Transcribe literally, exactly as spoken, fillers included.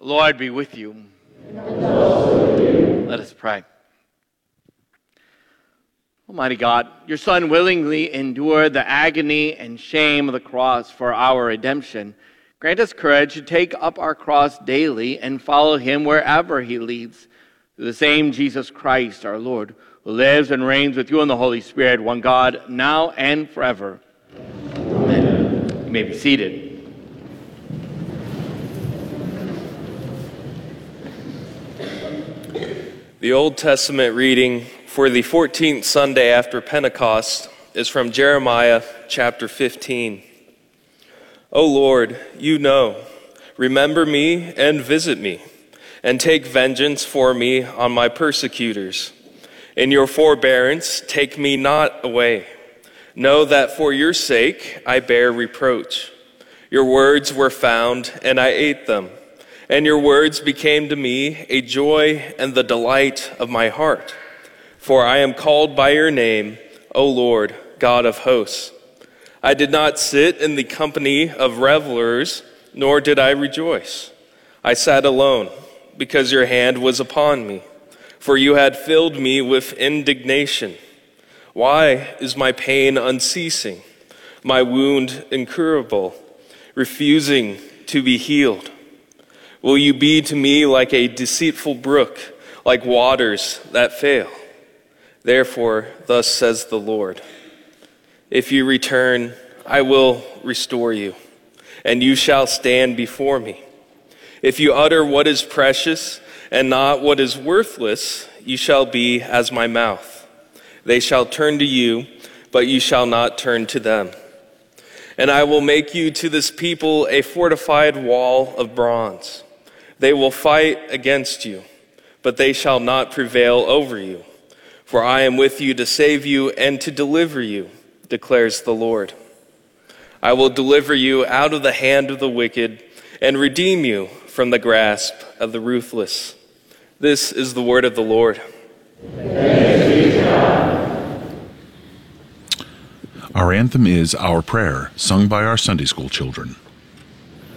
The Lord be with you. And also with you. Let us pray. Almighty God, your Son willingly endured the agony and shame of the cross for our redemption. Grant us courage to take up our cross daily and follow him wherever he leads. Through the same Jesus Christ, our Lord, who lives and reigns with you in the Holy Spirit, one God, now and forever. Amen. You may be seated. The Old Testament reading for the fourteenth Sunday after Pentecost is from Jeremiah chapter fifteen. O Lord, you know, remember me and visit me, and take vengeance for me on my persecutors. In your forbearance, take me not away. Know that for your sake I bear reproach. Your words were found, and I ate them. And your words became to me a joy and the delight of my heart. For I am called by your name, O Lord, God of hosts. I did not sit in the company of revelers, nor did I rejoice. I sat alone, because your hand was upon me, for you had filled me with indignation. Why is my pain unceasing, my wound incurable, refusing to be healed? Will you be to me like a deceitful brook, like waters that fail? Therefore, thus says the Lord, if you return, I will restore you, and you shall stand before me. If you utter what is precious and not what is worthless, you shall be as my mouth. They shall turn to you, but you shall not turn to them. And I will make you to this people a fortified wall of bronze. They will fight against you, but they shall not prevail over you. For I am with you to save you and to deliver you, declares the Lord. I will deliver you out of the hand of the wicked and redeem you from the grasp of the ruthless. This is the word of the Lord. Thanks be to God. Our anthem is Our Prayer, sung by our Sunday school children.